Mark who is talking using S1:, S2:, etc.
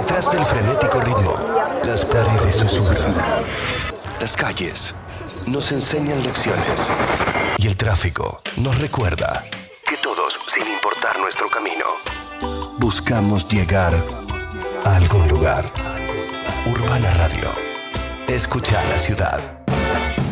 S1: Detrás del frenético ritmo, las paredes susurran. Las calles nos enseñan lecciones. Y el tráfico nos recuerda que todos, sin importar nuestro camino, buscamos llegar a algún lugar. Urbana Radio. Escucha la ciudad.